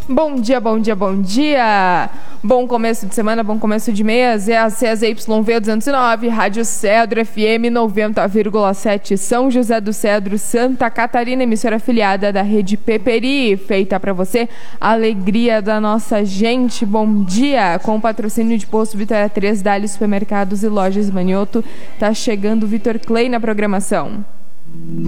Bom dia, bom dia, bom dia! Bom começo de semana, bom começo de mês. É a CZYV 209, Rádio Cedro FM 90,7, São José do Cedro, Santa Catarina, emissora afiliada da Rede Peperi. Feita para você, a alegria da nossa gente. Bom dia! Com o patrocínio de Posto Vitória 3, Dali Supermercados e Lojas Manioto, tá chegando o Vitor Clay na programação.